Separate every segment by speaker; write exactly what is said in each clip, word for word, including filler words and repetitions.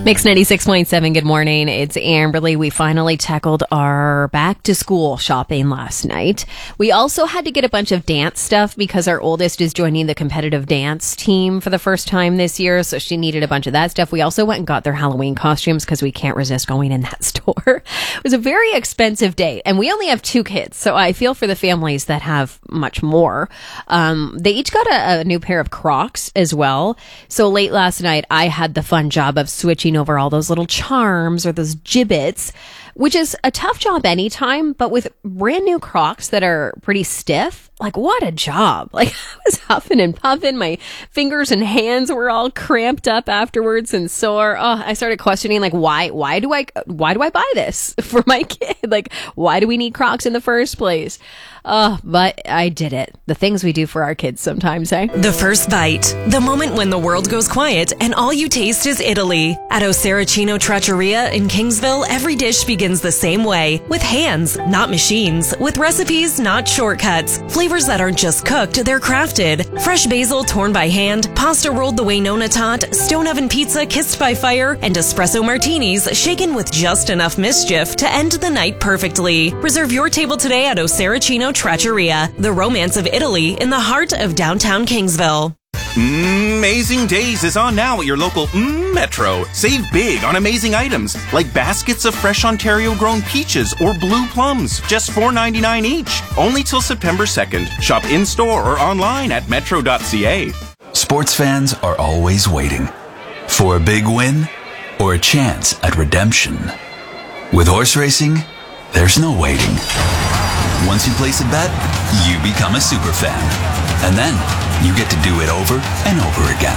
Speaker 1: Mix ninety-six point seven, good morning. It's Amberly. We finally tackled our back-to-school shopping last night. We also had to get a bunch of dance stuff because our oldest is joining the competitive dance team for the first time this year, so she needed a bunch of that stuff. We also went and got their Halloween costumes because we can't resist going in that store. It was a very expensive day, and we only have two kids, so I feel for the families that have much more. Um, they each got a, a new pair of Crocs as well. So late last night, I had the fun job of switching over all those little charms or those gibbets, which is a tough job anytime, but with brand new Crocs that are pretty stiff, like what a job. Like I was huffing and puffing. My fingers and hands were all cramped up afterwards and sore. Oh, I started questioning like, why, why do I, why do I buy this for my kid? Like, why do we need Crocs in the first place? Oh, but I did it. The things we do for our kids sometimes, eh?
Speaker 2: The first bite. The moment when the world goes quiet and all you taste is Italy. At O Saracino Trattoria in Kingsville, every dish begins the same way. With hands, not machines. With recipes, not shortcuts. Flavors that aren't just cooked, they're crafted. Fresh basil torn by hand, pasta rolled the way Nonna taught, stone oven pizza kissed by fire, and espresso martinis shaken with just enough mischief to end the night perfectly. Reserve your table today at O Saracino Trattoria, the romance of Italy in the heart of downtown Kingsville.
Speaker 3: Mm, Amazing Days is on now at your local mm, Metro. Save big on amazing items like baskets of fresh Ontario-grown peaches or blue plums, just four ninety-nine each. Only till September second. Shop in-store or online at metro dot c a.
Speaker 4: Sports fans are always waiting for a big win or a chance at redemption. With horse racing, there's no waiting. Once you place a bet, you become a super fan. And then you get to do it over and over again.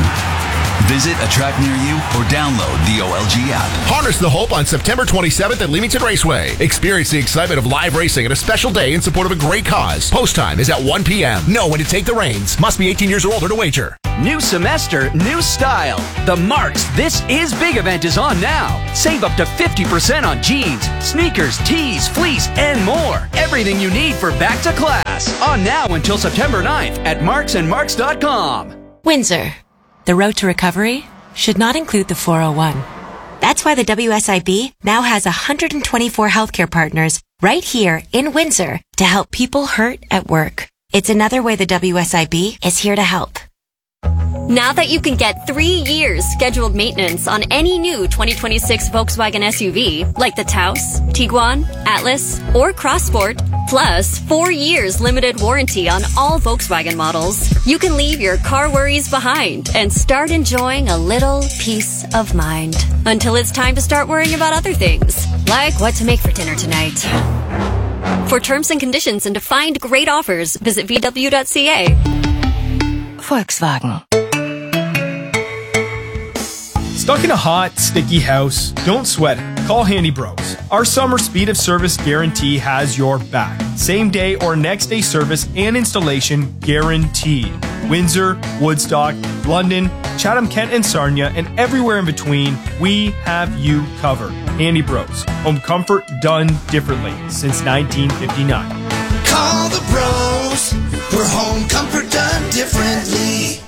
Speaker 4: Visit a track near you or download the O L G app.
Speaker 5: Harness the hope on September twenty-seventh at Leamington Raceway. Experience the excitement of live racing at a special day in support of a great cause. Post time is at one p.m. Know when to take the reins. Must be eighteen years or older to wager.
Speaker 6: New semester, new style. The Marks This Is Big event is on now. Save up to fifty percent on jeans, sneakers, tees, fleece, and more. Everything you need for back to class. On now until September ninth at marks and marks dot com.
Speaker 7: Windsor. The road to recovery should not include the four oh one. That's why the W S I B now has one hundred twenty-four healthcare partners right here in Windsor to help people hurt at work. It's another way the W S I B is here to help.
Speaker 8: Now that you can get three years scheduled maintenance on any new twenty twenty-six Volkswagen S U V, like the Taos, Tiguan, Atlas, or Crossport, plus four years limited warranty on all Volkswagen models, you can leave your car worries behind and start enjoying a little peace of mind. Until it's time to start worrying about other things, like what to make for dinner tonight. For terms and conditions and to find great offers, visit v w dot c a.
Speaker 7: Volkswagen.
Speaker 9: Stuck in a hot, sticky house? Don't sweat it. Call Handy Bros. Our summer speed of service guarantee has your back. Same day or next day service and installation guaranteed. Windsor, Woodstock, London, Chatham, Kent, and Sarnia, and everywhere in between, we have you covered. Handy Bros. Home comfort done differently since nineteen fifty-nine.
Speaker 10: Call the bros. We're home comfort done differently.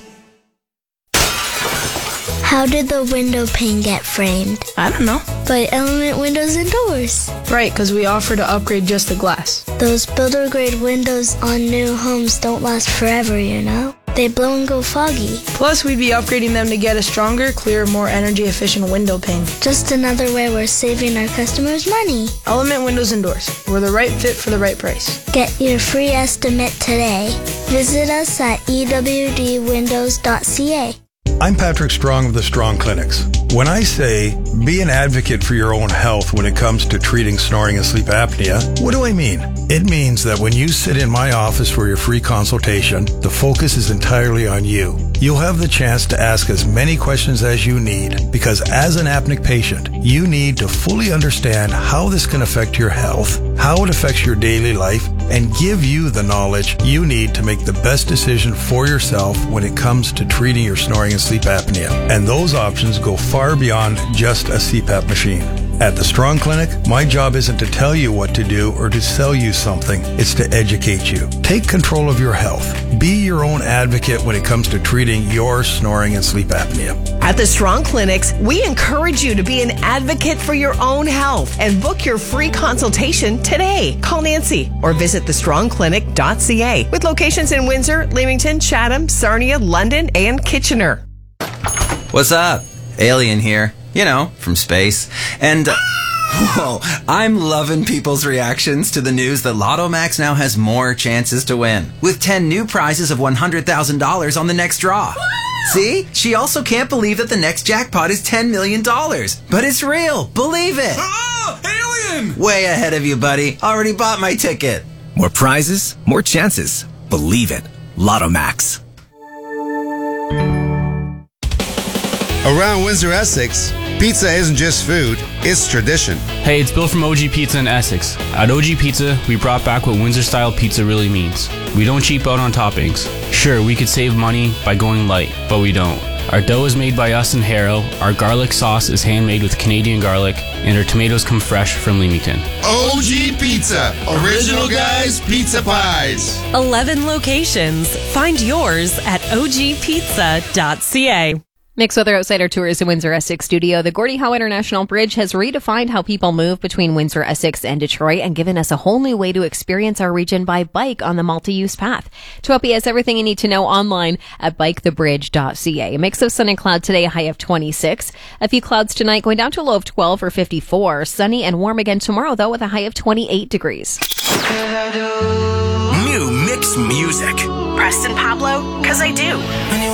Speaker 11: How did the window pane get framed?
Speaker 12: I don't know.
Speaker 11: By Element Windows and Doors.
Speaker 12: Right, because we offer to upgrade just the glass.
Speaker 11: Those builder-grade windows on new homes don't last forever, you know? They blow and go foggy.
Speaker 12: Plus, we'd be upgrading them to get a stronger, clearer, more energy-efficient window pane.
Speaker 11: Just another way we're saving our customers money.
Speaker 12: Element Windows and Doors. We're the right fit for the right price.
Speaker 11: Get your free estimate today. Visit us at e w d windows dot c a.
Speaker 13: I'm Patrick Strong of the Strong Clinics. When I say be an advocate for your own health when it comes to treating snoring and sleep apnea, what do I mean? It means that when you sit in my office for your free consultation, the focus is entirely on you. You'll have the chance to ask as many questions as you need, because as an apneic patient, you need to fully understand how this can affect your health, how it affects your daily life, and give you the knowledge you need to make the best decision for yourself when it comes to treating your snoring and sleep apnea. And those options go far beyond just a C PAP machine. At the Strong Clinic, my job isn't to tell you what to do or to sell you something. It's to educate you. Take control of your health. Be your own advocate when it comes to treating your snoring and sleep apnea.
Speaker 14: At the Strong Clinics, we encourage you to be an advocate for your own health and book your free consultation today. Call Nancy or visit the strong clinic dot c a with locations in Windsor, Leamington, Chatham, Sarnia, London, and Kitchener.
Speaker 15: What's up? Alien here. You know, from space. And, uh, whoa, I'm loving people's reactions to the news that Lotto Max now has more chances to win, with ten new prizes of one hundred thousand dollars on the next draw. See? She also can't believe that the next jackpot is ten million dollars. But it's real. Believe it.
Speaker 10: Oh, alien!
Speaker 15: Way ahead of you, buddy. Already bought my ticket.
Speaker 16: More prizes, more chances. Believe it. Lotto Max.
Speaker 17: Around Windsor, Essex, pizza isn't just food, it's tradition.
Speaker 18: Hey, it's Bill from O G Pizza in Essex. At O G Pizza, we brought back what Windsor-style pizza really means. We don't cheap out on toppings. Sure, we could save money by going light, but we don't. Our dough is made by us in Harrow, our garlic sauce is handmade with Canadian garlic, and our tomatoes come fresh from Leamington.
Speaker 17: O G Pizza, original guys, pizza pies.
Speaker 2: eleven locations. Find yours at o g pizza dot c a.
Speaker 1: Mixed Weather Outsider Tours in Windsor Essex studio. The Gordie Howe International Bridge has redefined how people move between Windsor, Essex, and Detroit and given us a whole new way to experience our region by bike on the multi-use path. Twelpy has everything you need to know online at bike the bridge dot c a. A mix of sun and cloud today, a high of twenty-six. A few clouds tonight, going down to a low of twelve or fifty-four. Sunny and warm again tomorrow, though, with a high of twenty-eight degrees.
Speaker 16: New mix music.
Speaker 14: Preston Pablo, 'cause I do.